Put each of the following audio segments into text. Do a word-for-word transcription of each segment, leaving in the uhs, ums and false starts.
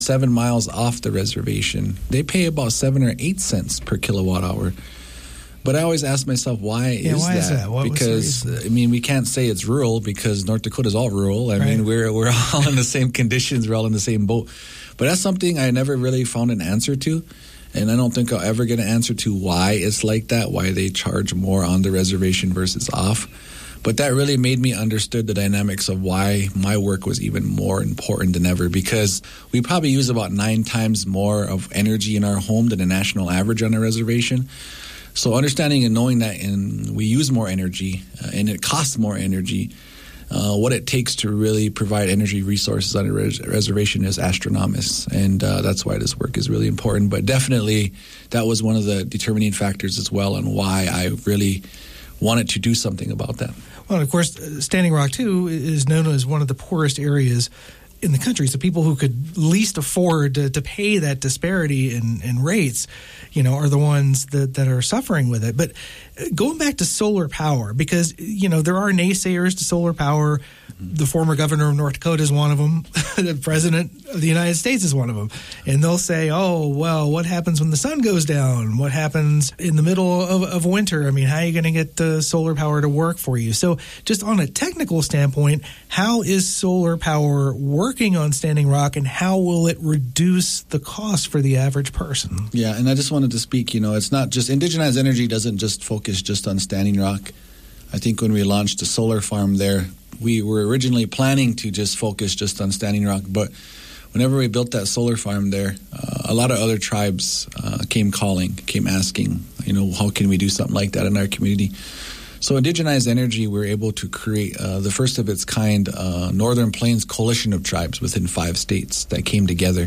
seven miles off the reservation, they pay about seven or eight cents per kilowatt hour. But I always ask myself, why yeah, is why that? Is that? What because I mean, we can't say it's rural because North Dakota is all rural. I right. mean, we're we're all in the same conditions. We're all in the same boat. But that's something I never really found an answer to, and I don't think I'll ever get an answer to why it's like that. Why they charge more on the reservation versus off. But that really made me understood the dynamics of why my work was even more important than ever, because we probably use about nine times more of energy in our home than the national average on a reservation. So understanding and knowing that and we use more energy uh, and it costs more energy, uh, what it takes to really provide energy resources on a res- reservation is astronomical. And uh, that's why this work is really important. But definitely that was one of the determining factors as well on why I really wanted to do something about that. Well, and of course, Standing Rock, too, is known as one of the poorest areas in the country. So people who could least afford to, to pay that disparity in, in rates, you know, are the ones that, that are suffering with it. But going back to solar power, because, you know, there are naysayers to solar power. The former governor of North Dakota is one of them. The president of the United States is one of them. And they'll say, oh, well, what happens when the sun goes down? What happens in the middle of, of winter? I mean, how are you going to get the solar power to work for you? So just on a technical standpoint, how is solar power working on Standing Rock, and how will it reduce the cost for the average person? Yeah, and I just wanted to speak, you know, it's not just, Indigenized Energy doesn't just focus just on Standing Rock. I think when we launched the solar farm there, we were originally planning to just focus just on Standing Rock, but whenever we built that solar farm there, uh, a lot of other tribes uh, came calling, came asking, you know, how can we do something like that in our community? So Indigenized Energy, we were able to create uh, the first of its kind uh, Northern Plains coalition of tribes within five states that came together.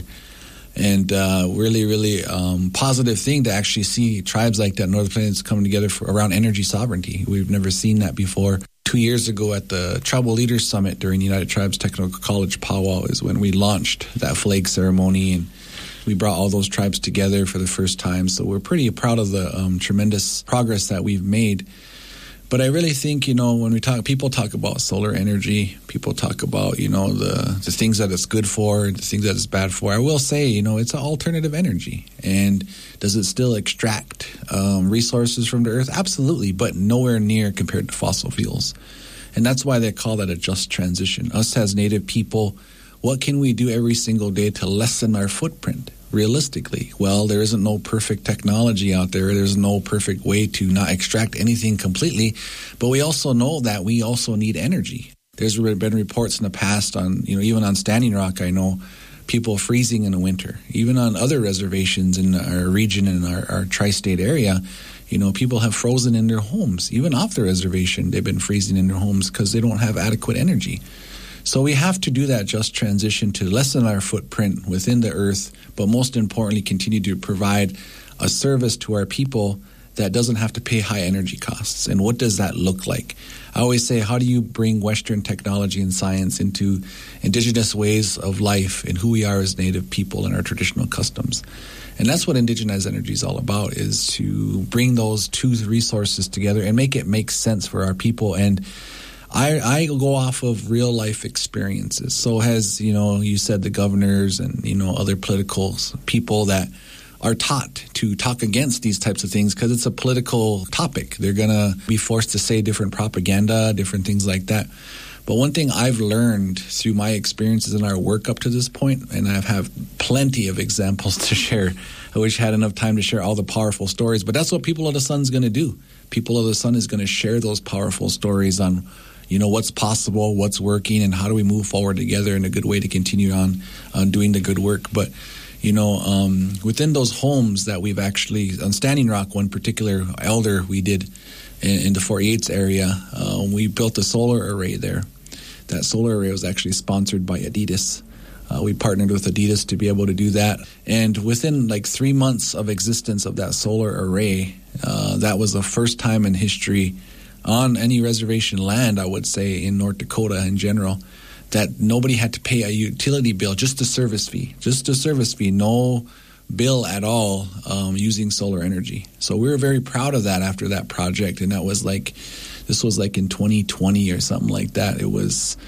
And uh, really, really um, positive thing to actually see tribes like that, Northern Plains, coming together for, around energy sovereignty. We've never seen that before. Two years ago at the Tribal Leaders Summit during United Tribes Technical College powwow is when we launched that flag ceremony, and we brought all those tribes together for the first time. So we're pretty proud of the um, tremendous progress that we've made. But I really think, you know, when we talk, people talk about solar energy, people talk about, you know, the, the things that it's good for, the things that it's bad for. I will say, you know, it's an alternative energy. And does it still extract um, resources from the earth? Absolutely, but nowhere near compared to fossil fuels. And that's why they call that a just transition. Us as Native people, what can we do every single day to lessen our footprint? Realistically, well, there isn't no perfect technology out there. There's no perfect way to not extract anything completely. But we also know that we also need energy. There's been reports in the past on, you know, even on Standing Rock, I know people freezing in the winter. Even on other reservations in our region, in our, our tri-state area, you know, people have frozen in their homes. Even off the reservation, they've been freezing in their homes because they don't have adequate energy. So we have to do that just transition to lessen our footprint within the earth, but most importantly, continue to provide a service to our people that doesn't have to pay high energy costs. And what does that look like? I always say, how do you bring Western technology and science into indigenous ways of life and who we are as Native people and our traditional customs? And that's what Indigenized Energy is all about, is to bring those two resources together and make it make sense for our people. And I, I go off of real life experiences. So has, you know, you said the governors and, you know, other political people that are taught to talk against these types of things because it's a political topic. They're going to be forced to say different propaganda, different things like that. But one thing I've learned through my experiences in our work up to this point, and I have plenty of examples to share, I wish I had enough time to share all the powerful stories, but that's what People of the Sun is going to do. People of the Sun is going to share those powerful stories on, you know, what's possible, what's working, and how do we move forward together in a good way to continue on, on doing the good work. But, you know, um, within those homes that we've actually, on Standing Rock, one particular elder we did in, in the Fort Yates area, uh, we built a solar array there. That solar array was actually sponsored by Adidas. Uh, we partnered with Adidas to be able to do that. And within like three months of existence of that solar array, uh, that was the first time in history on any reservation land, I would say, in North Dakota in general, that nobody had to pay a utility bill, just a service fee, just a service fee, no bill at all, um, using solar energy. So we were very proud of that after that project, and that was like, this was like in twenty twenty or something like that. It was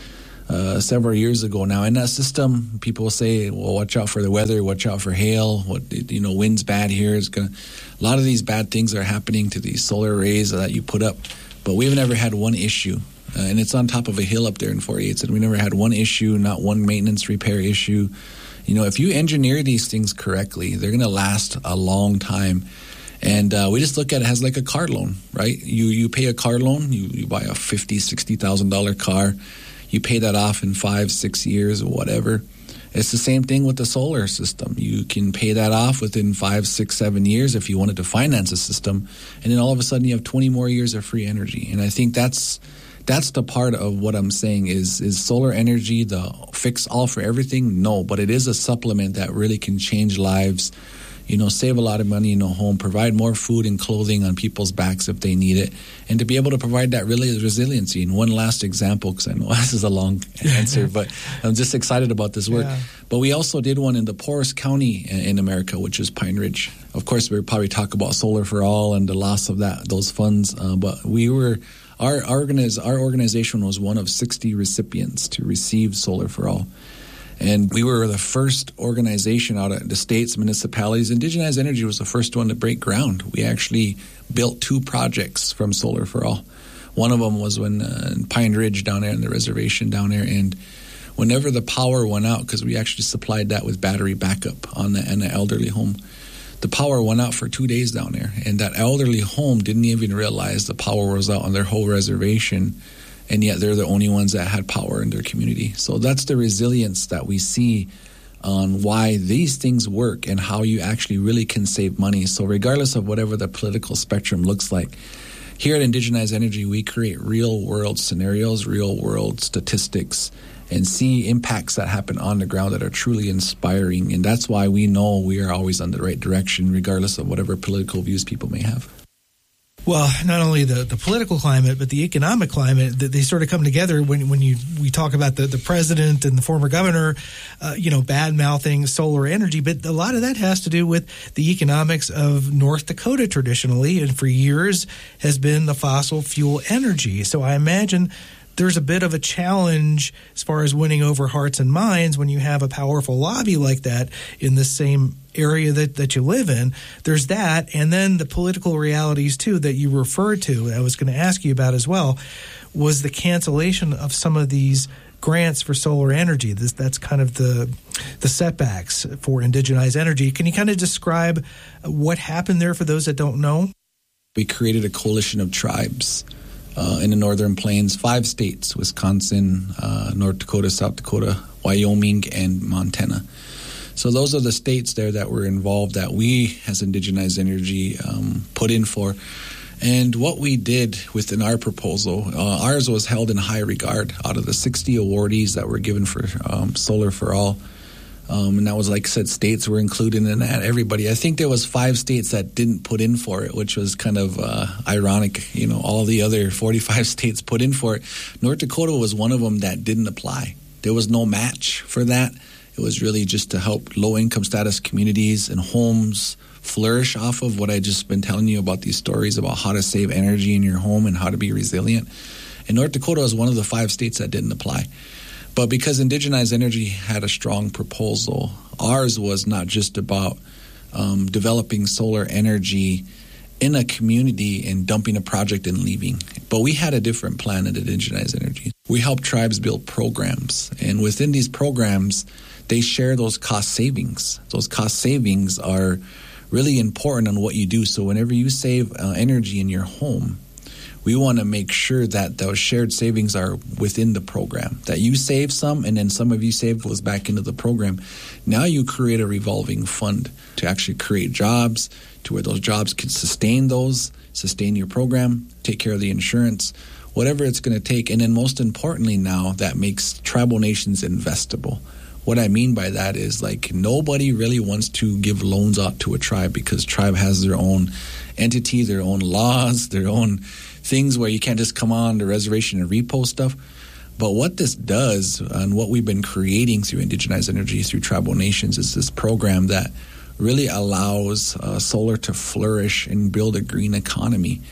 uh, several years ago now. In that system, people say, well, watch out for the weather, watch out for hail, what, you know, wind's bad here. It's gonna, a lot of these bad things are happening to these solar arrays that you put up. But we've never had one issue. Uh, and it's on top of a hill up there in forty-eights, and we never had one issue, not one maintenance repair issue. You know, if you engineer these things correctly, they're going to last a long time. And uh, we just look at it as like a car loan, right? You you pay a car loan, you, you buy a fifty thousand dollars, sixty thousand dollars car, you pay that off in five, six years or whatever. It's the same thing with the solar system. You can pay that off within five, six, seven years if you wanted to finance a system, and then all of a sudden you have twenty more years of free energy. And I think that's that's the part of what I'm saying is is solar energy the fix all for everything? No, but it is a supplement that really can change lives. You know, save a lot of money in a home, provide more food and clothing on people's backs if they need it, and to be able to provide that really resiliency. And one last example, because I know this is a long answer, but I'm just excited about this work. Yeah. But we also did one in the poorest county in America, which is Pine Ridge. Of course, we'll probably talk about Solar for All and the loss of that those funds, uh, but we were our our, organiz, our organization was one of sixty recipients to receive Solar for All. And we were the first organization out of the states, municipalities. Indigenized Energy was the first one to break ground. We actually built two projects from Solar for All. One of them was when uh, in Pine Ridge down there in the reservation down there. And whenever the power went out, because we actually supplied that with battery backup on the, in the elderly home, the power went out for two days down there. And that elderly home didn't even realize the power was out on their whole reservation. And yet they're the only ones that had power in their community. So that's the resilience that we see on why these things work and how you actually really can save money. So regardless of whatever the political spectrum looks like, here at Indigenized Energy, we create real-world scenarios, real-world statistics, and see impacts that happen on the ground that are truly inspiring. And that's why we know we are always on the right direction, regardless of whatever political views people may have. Well, not only the, the political climate, but the economic climate, they sort of come together when when you we talk about the, the president and the former governor, uh, you know, bad-mouthing solar energy. But a lot of that has to do with the economics of North Dakota traditionally, and for years has been the fossil fuel energy. So I imagine there's a bit of a challenge as far as winning over hearts and minds when you have a powerful lobby like that in the same area that, that you live in. There's that, and then the political realities, too, that you referred to, I was going to ask you about as well, was the cancellation of some of these grants for solar energy. This, that's kind of the the setbacks for Indigenized Energy. Can you kind of describe what happened there for those that don't know? We created a coalition of tribes Uh, in the Northern Plains, five states, Wisconsin, uh, North Dakota, South Dakota, Wyoming, and Montana. So those are the states there that were involved that we, as Indigenized Energy, um, put in for. And what we did within our proposal, uh, ours was held in high regard. Out of the sixty awardees that were given for um, Solar for All, Um, and that was, like I said, states were included in that, everybody. I think there was five states that didn't put in for it, which was kind of uh, ironic. You know, all the other forty-five states put in for it. North Dakota was one of them that didn't apply. There was no match for that. It was really just to help low-income status communities and homes flourish off of what I just been telling you about, these stories about how to save energy in your home and how to be resilient. And North Dakota was one of the five states that didn't apply. But because Indigenized Energy had a strong proposal, ours was not just about um, developing solar energy in a community and dumping a project and leaving. But we had a different plan at Indigenized Energy. We help tribes build programs. And within these programs, they share those cost savings. Those cost savings are really important on what you do. So whenever you save uh, energy in your home, we want to make sure that those shared savings are within the program, that you save some and then some of you save goes back into the program. Now you create a revolving fund to actually create jobs, to where those jobs can sustain those, sustain your program, take care of the insurance, whatever it's going to take. And then most importantly now, that makes tribal nations investable. What I mean by that is, like, nobody really wants to give loans out to a tribe because tribe has their own entity, their own laws, their own things where you can't just come on the reservation and repost stuff. But what this does, and what we've been creating through Indigenized Energy, through tribal nations, is this program that really allows uh, solar to flourish and build a green economy.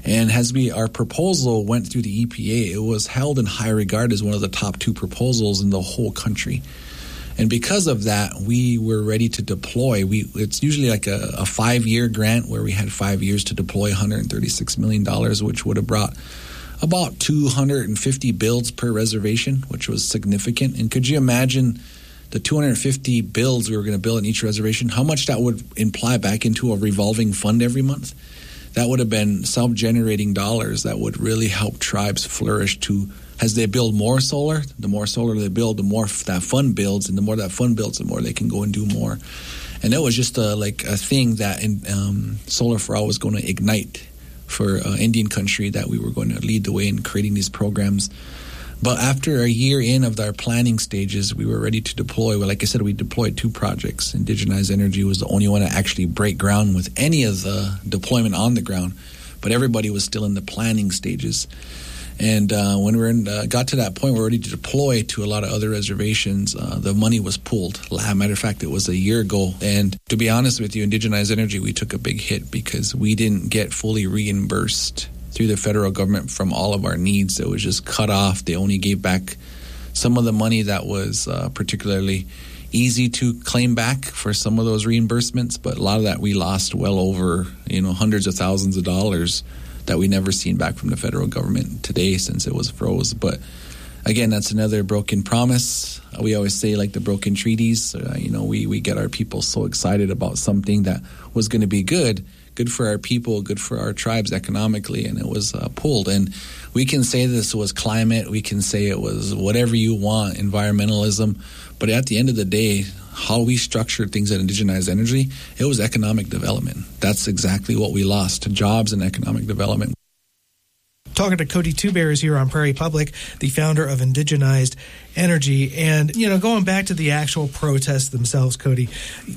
And as we, our proposal went through the E P A, it was held in high regard as one of the top two proposals in the whole country. And because of that, we were ready to deploy. We It's usually like a, a five-year grant where we had five years to deploy one hundred thirty-six million dollars, which would have brought about two hundred fifty builds per reservation, which was significant. And could you imagine the two hundred fifty builds we were going to build in each reservation, how much that would imply back into a revolving fund every month? That would have been self-generating dollars that would really help tribes flourish to, as they build more solar, the more solar they build, the more that fund builds, and the more that fund builds, the more they can go and do more. And it was just a, like a thing that in, um, Solar for All was going to ignite for uh, Indian country, that we were going to lead the way in creating these programs. But after a year in of our planning stages, we were ready to deploy. Well, like I said, we deployed two projects. Indigenized Energy was the only one to actually break ground with any of the deployment on the ground, but everybody was still in the planning stages. And uh, when we in, uh, got to that point, we were ready to deploy to a lot of other reservations. Uh, the money was pulled. As a matter of fact, it was a year ago. And to be honest with you, Indigenized Energy, we took a big hit because we didn't get fully reimbursed through the federal government from all of our needs. It was just cut off. They only gave back some of the money that was uh, particularly easy to claim back for some of those reimbursements, but a lot of that we lost, well over, you know, hundreds of thousands of dollars that we never seen back from the federal government today since it was froze. But again, that's another broken promise. We always say, like the broken treaties, uh, you know, we, we get our people so excited about something that was going to be good, good for our people, good for our tribes economically, and it was uh, pulled. And we can say this was climate, we can say it was whatever you want, environmentalism, but at the end of the day, how we structured things at Indigenized Energy, it was economic development. That's exactly what we lost, jobs and economic development. Talking to Cody Two Bears here on Prairie Public, the founder of Indigenized Energy. And, you know, going back to the actual protests themselves, Cody,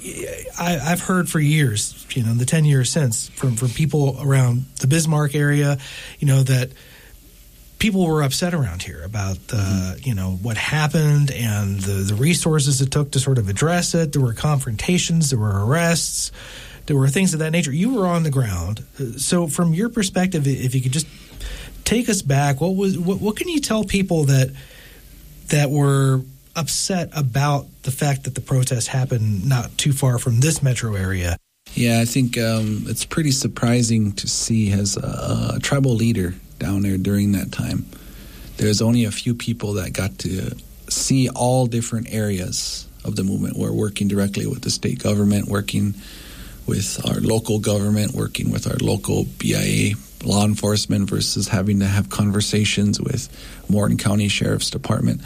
I, I've heard for years, you know, the ten years since, from, from people around the Bismarck area, you know, that people were upset around here about, uh, mm-hmm. you know, what happened and the, the resources it took to sort of address it. There were confrontations, there were arrests, there were things of that nature. You were on the ground. So from your perspective, if you could just take us back, what was what, what can you tell people that that were upset about the fact that the protests happened not too far from this metro area? Yeah, I think um, it's pretty surprising to see as a, a tribal leader down there during that time. There's only a few people that got to see all different areas of the movement. We're working directly with the state government, working with our local government, working with our local B I A law enforcement versus having to have conversations with Morton County Sheriff's Department,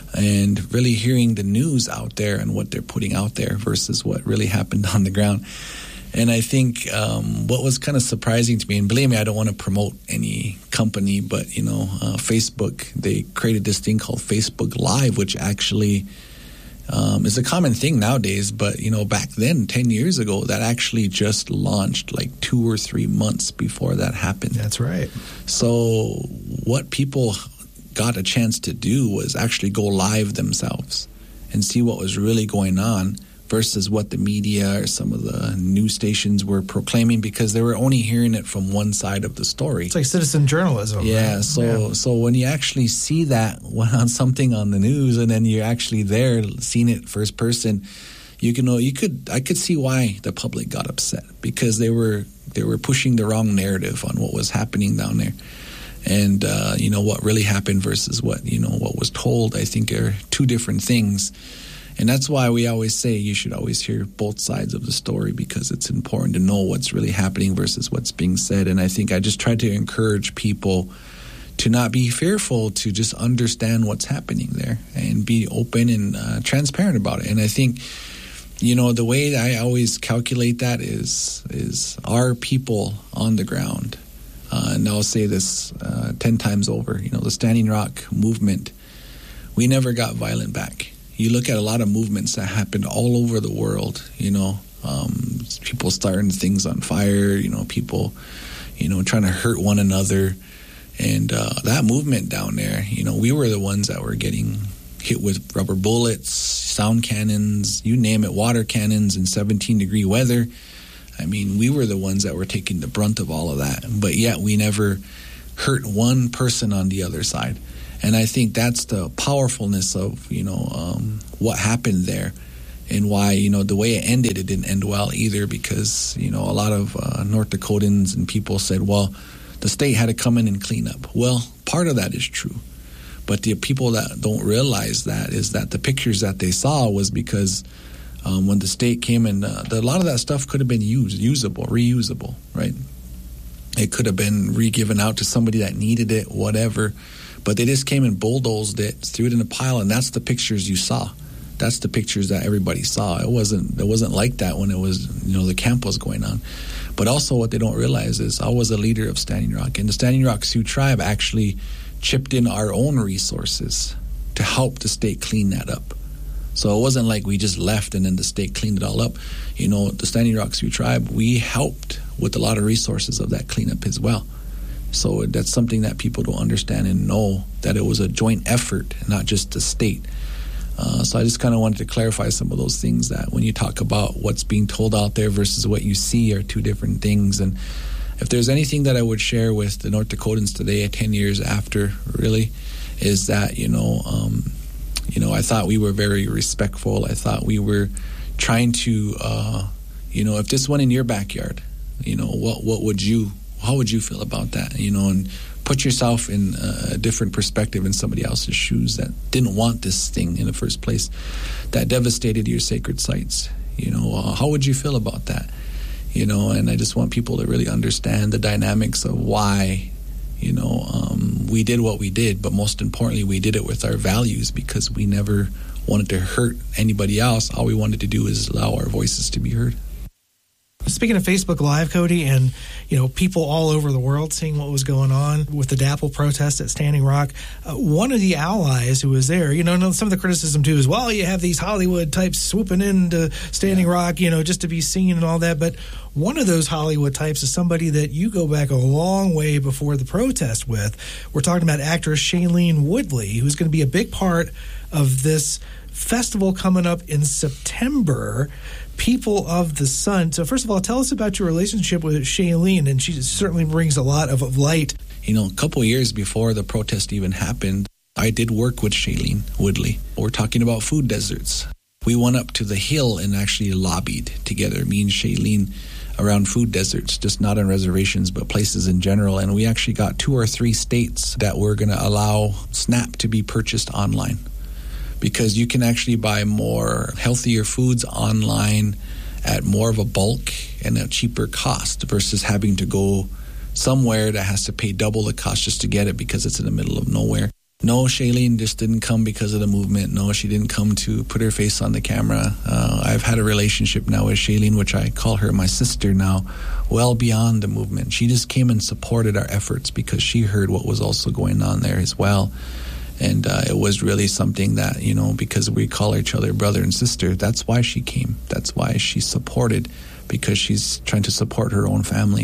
and really hearing the news out there and what they're putting out there versus what really happened on the ground. And I think um, what was kind of surprising to me, and believe me, I don't want to promote any company, but, you know, uh, Facebook, they created this thing called Facebook Live, which actually um, is a common thing nowadays. But, you know, back then, ten years ago, that actually just launched like two or three months before that happened. That's right. So what people got a chance to do was actually go live themselves and see what was really going on versus what the media or some of the news stations were proclaiming, because they were only hearing it from one side of the story. It's like citizen journalism. Yeah, right? so yeah. so when you actually see that on something on the news and then you're actually there seeing it first person, you can know you could I could see why the public got upset, because they were they were pushing the wrong narrative on what was happening down there. And uh, you know, what really happened versus what, you know, what was told, I think are two different things. And that's why we always say you should always hear both sides of the story, because it's important to know what's really happening versus what's being said. And I think I just try to encourage people to not be fearful, to just understand what's happening there and be open and uh, transparent about it. And I think, you know, the way that I always calculate that is is our people on the ground. Uh, and I'll say this uh, ten times over. You know, the Standing Rock movement, we never got violent back. You look at a lot of movements that happened all over the world, you know, um, people starting things on fire, you know, people, you know, trying to hurt one another. And uh, that movement down there, you know, we were the ones that were getting hit with rubber bullets, sound cannons, you name it, water cannons in seventeen degree weather. I mean, we were the ones that were taking the brunt of all of that, but yet we never hurt one person on the other side. And I think that's the powerfulness of, you know, um, what happened there, and why, you know, the way it ended, it didn't end well either, because, you know, a lot of uh, North Dakotans and people said, well, the state had to come in and clean up. Well, part of that is true. But the people that don't realize that is that the pictures that they saw was because um, when the state came in, uh, the, a lot of that stuff could have been used, usable, reusable, right? It could have been re-given out to somebody that needed it, whatever. But they just came and bulldozed it, threw it in a pile, and that's the pictures you saw. That's the pictures that everybody saw. It wasn't it wasn't like that when it was, you know, the camp was going on. But also what they don't realize is I was a leader of Standing Rock, and the Standing Rock Sioux Tribe actually chipped in our own resources to help the state clean that up. So it wasn't like we just left and then the state cleaned it all up. You know, the Standing Rock Sioux Tribe, we helped with a lot of resources of that cleanup as well. So that's something that people don't understand and know, that it was a joint effort, not just the state. Uh, so I just kind of wanted to clarify some of those things, that when you talk about what's being told out there versus what you see are two different things. And if there's anything that I would share with the North Dakotans today, ten years after, really, is that, you know, um, you know, I thought we were very respectful. I thought we were trying to, uh, you know, if this went in your backyard, you know, what what would you, how would you feel about that? You know, and put yourself in a different perspective in somebody else's shoes that didn't want this thing in the first place, that devastated your sacred sites. You know, uh, how would you feel about that? You know, and I just want people to really understand the dynamics of why, you know, um, we did what we did, but most importantly, we did it with our values, because we never wanted to hurt anybody else. All we wanted to do is allow our voices to be heard. Speaking of Facebook Live, Cody, and, you know, people all over the world seeing what was going on with the DAPL protest at Standing Rock, uh, one of the allies who was there, you know, some of the criticism too is, well, you have these Hollywood types swooping into Standing yeah. Rock, you know, just to be seen and all that. But one of those Hollywood types is somebody that you go back a long way before the protest with. We're talking about actress Shailene Woodley, who's going to be a big part of this festival coming up in September, People of the Sun. So first of all, tell us about your relationship with Shailene, and she certainly brings a lot of light. You know, a couple of years before the protest even happened, I did work with Shailene Woodley. We're talking about food deserts. We went up to the Hill and actually lobbied together, me and Shailene, around food deserts, just not on reservations, but places in general. And we actually got two or three states that were going to allow SNAP to be purchased online, because you can actually buy more healthier foods online at more of a bulk and a cheaper cost versus having to go somewhere that has to pay double the cost just to get it because it's in the middle of nowhere. No, Shailene just didn't come because of the movement. No, she didn't come to put her face on the camera. Uh, I've had a relationship now with Shailene, which I call her my sister now, well beyond the movement. She just came and supported our efforts because she heard what was also going on there as well. And uh, it was really something that, you know, because we call each other brother and sister, that's why she came. That's why she supported, because she's trying to support her own family.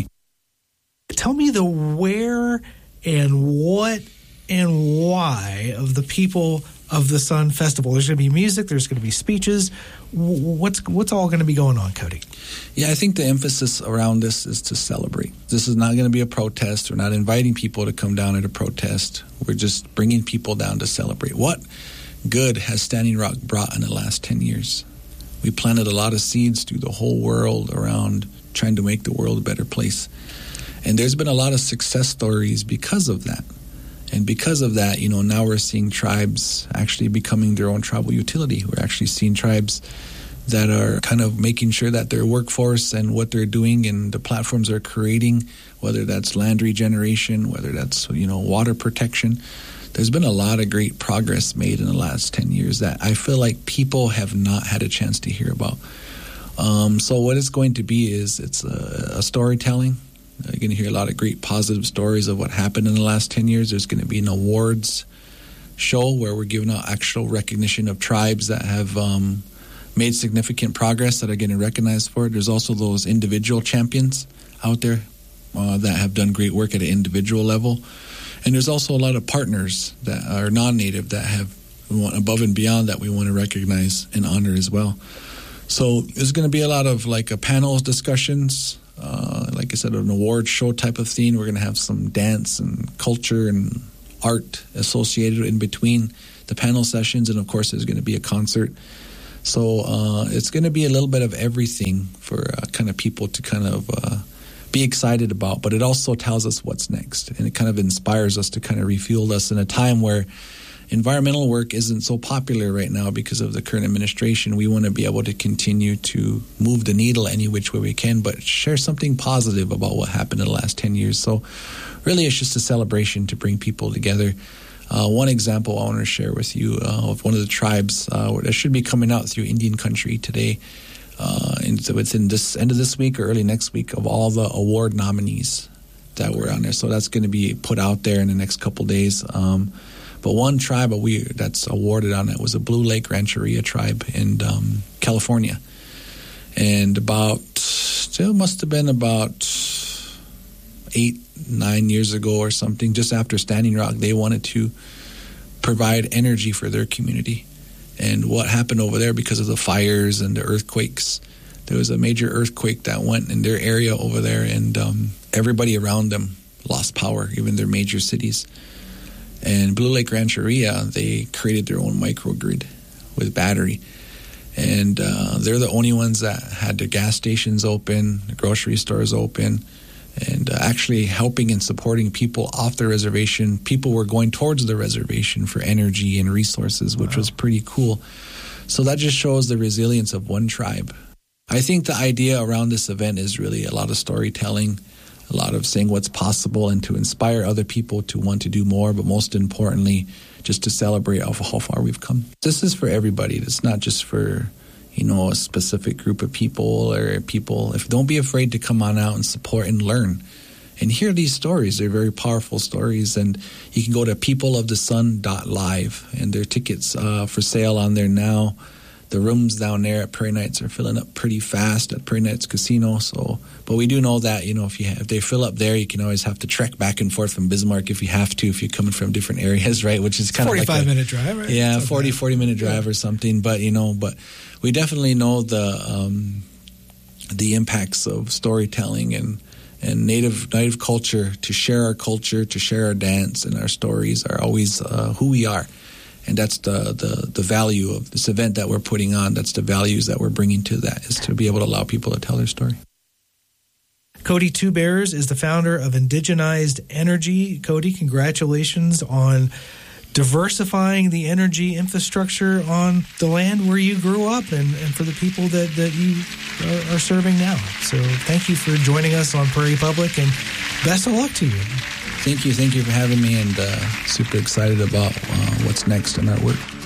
Tell me the where and what and why of the People of the Sun Festival. There's going to be music. There's going to be speeches. What's what's all going to be going on, Cody? Yeah, I think the emphasis around this is to celebrate. This is not going to be a protest. We're not inviting people to come down at a protest. We're just bringing people down to celebrate. What good has Standing Rock brought in the last ten years? We planted a lot of seeds through the whole world around trying to make the world a better place. And there's been a lot of success stories because of that. And because of that, you know, now we're seeing tribes actually becoming their own tribal utility. We're actually seeing tribes that are kind of making sure that their workforce and what they're doing and the platforms they're creating, whether that's land regeneration, whether that's, you know, water protection. There's been a lot of great progress made in the last ten years that I feel like people have not had a chance to hear about. Um, so what it's going to be is it's a, a storytelling. You're going to hear a lot of great positive stories of what happened in the last ten years. There's going to be an awards show where we're giving out actual recognition of tribes that have um, made significant progress that are getting recognized for it. There's also those individual champions out there uh, that have done great work at an individual level. And there's also a lot of partners that are non-native that have we want above and beyond that we want to recognize and honor as well. So there's going to be a lot of like a panel discussions, uh, like I said, an award show type of thing. We're going to have some dance and culture and art associated in between the panel sessions, and of course there's going to be a concert. So uh, it's going to be a little bit of everything for uh, kind of people to kind of uh, be excited about, but it also tells us what's next, and it kind of inspires us to kind of refuel us in a time where environmental work isn't so popular right now because of the current administration. We want to be able to continue to move the needle any which way we can, but share something positive about what happened in the last ten years. So really it's just a celebration to bring people together. Uh, one example I want to share with you uh, of one of the tribes uh, that should be coming out through Indian Country today. Uh, and so it's in this end of this week or early next week of all the award nominees that were on there. So that's going to be put out there in the next couple days. Um, but one tribe we that's awarded on it was a Blue Lake Rancheria tribe in um, California. And about, it must have been about eight, nine years ago or something, just after Standing Rock, they wanted to provide energy for their community. And what happened over there because of the fires and the earthquakes, there was a major earthquake that went in their area over there, and um, everybody around them lost power, even their major cities. And Blue Lake Rancheria, they created their own microgrid with battery. And uh, they're the only ones that had their gas stations open, the grocery stores open, and uh, actually helping and supporting people off the reservation. People were going towards the reservation for energy and resources, which wow. was pretty cool. So that just shows the resilience of one tribe. I think the idea around this event is really a lot of storytelling, a lot of saying what's possible and to inspire other people to want to do more, but most importantly, just to celebrate how far we've come. This is for everybody. It's not just for, you know, a specific group of people or people. If don't be afraid to come on out and support and learn and hear these stories. They're very powerful stories, and you can go to people of the sun dot live, and there are tickets uh, for sale on there now. The rooms down there at Prairie Nights are filling up pretty fast at Prairie Nights Casino. So, but we do know that, you know, if you have, if they fill up there, you can always have to trek back and forth from Bismarck if you have to, if you're coming from different areas, right? Which is kind of like a forty-five minute drive, right? Yeah, forty, forty minute drive yeah. or something. But, you know, but we definitely know the um, the impacts of storytelling and, and native native culture. To share our culture, to share our dance and our stories are always uh, who we are. And that's the, the, the value of this event that we're putting on. That's the values that we're bringing to that, is to be able to allow people to tell their story. Cody Two Bears is the founder of Indigenized Energy. Cody, congratulations on diversifying the energy infrastructure on the land where you grew up and, and for the people that, that you are, are serving now. So thank you for joining us on Prairie Public, and best of luck to you. Thank you. Thank you for having me, and uh, super excited about uh, what's next in our work.